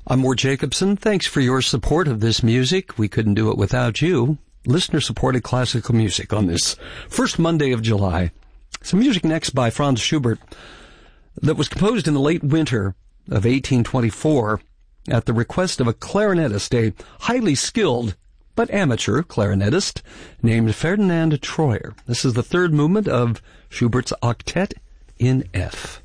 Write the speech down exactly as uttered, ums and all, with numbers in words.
I'm Mort Jacobson. Thanks for your support of this music. We couldn't do it without you. Listener-supported classical music on this first Monday of July. Some music next by Franz Schubert that was composed in the late winter of eighteen twenty-four at the request of a clarinetist, a highly skilled but amateur clarinetist named Ferdinand Troyer. This is the third movement of Schubert's Octet in F.